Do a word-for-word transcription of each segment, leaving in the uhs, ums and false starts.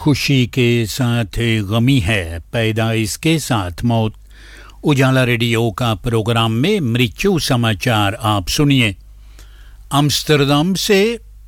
खुशी के साथ गमी है, पैदाइश के साथ मौत। उजाला रेडियो का प्रोग्राम में मृत्यु समाचार आप सुनिए। आम्स्टरडम से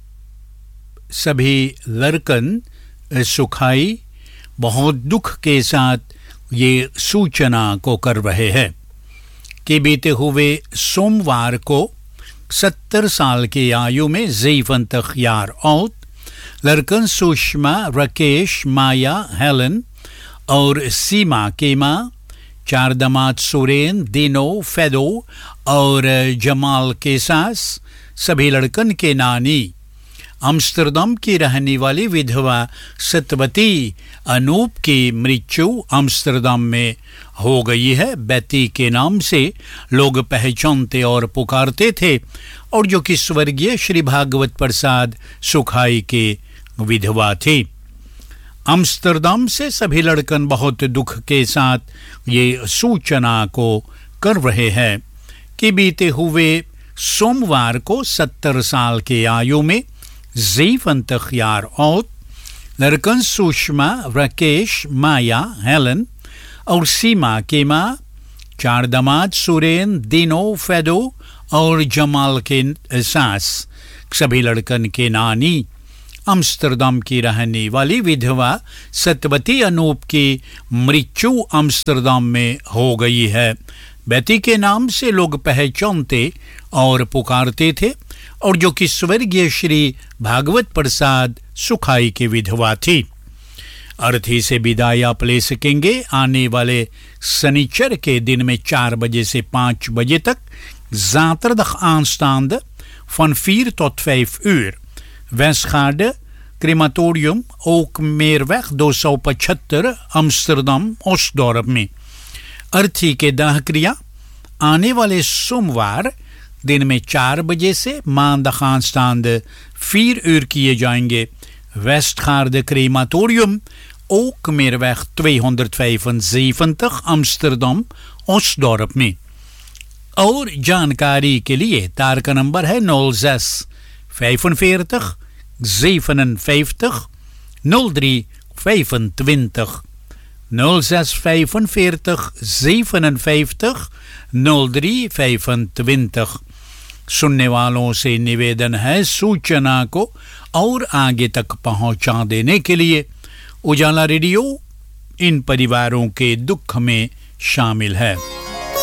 सभी लड़कन सुखाई बहुत दुख के साथ ये सूचना को कर रहे हैं कि बीते हुए सोमवार को सत्तर साल की आयु में ज़ीफ़न तख्यार औत लड़कन सुषमा, राकेश, माया, हेलन और सीमा की माँ, चार दामाद सुरेन, दिनो, फेदो और जमाल के सास, सभी लड़कन के नानी, आम्स्टरडम की रहने वाली विधवा सतवती अनूप की मृत्यु आम्स्टरडम में हो गई है। बेटी के नाम से लोग पहचानते और पुकारते थे और जो कि स्वर्गीय श्री भागवत प्रसाद सुखाई के विधवा थी। आम्स्टरडम से सभी लड़कन बहुत दुख के साथ ये सूचना को कर रहे हैं कि बीते हुए सोमवार को सत्तर साल की आयु में ज़ीफ़न तख्यार औत लड़कन सुषमा, राकेश, माया, हेलन और सीमा की माँ, चार दामाद सुरेन, दिनो, फेदो और जमाल के सास, सभी लड़कन के नानी, आम्स्टरडम की रहने वाली विधवा सतवती अनूप की मृत्यु आम्स्टरडम में हो गई है। बेटी के नाम से लोग पहचानते और पुकारते थे और जो कि स्वर्गीय श्री भागवत प्रसाद सुखाई की विधवा थी। अर्थी से विदाई आप ले सकेंगे आने वाले शनिचर के दिन में चार बजे से पाँच बजे तक zaterdag aanstaande van vier tot vijf uur. Westgaarde, crematorium, Ookmeerweg, दो सौ पचहत्तर, Amsterdam, Osdorp में। अर्थी के दाह क्रिया आने वाले सोमवार दिन में चार बजे से maandag aanstaande vier uur किए जाएंगे। Westgaarde crematorium, Ookmeerweg tweehonderdvijfenzeventig, Amsterdam, Osdorp में। और जानकारी के लिए तार का नंबर है nul zes vijfenveertig zevenenvijftig nul drie vijfentwintig nul zes vijfenveertig zevenenvijftig nul drie vijfentwintig। सुनने वालों से निवेदन है सूचना को और आगे तक पहुंचा देने के लिए। उजाला रेडियो इन परिवारों के दुख में शामिल है।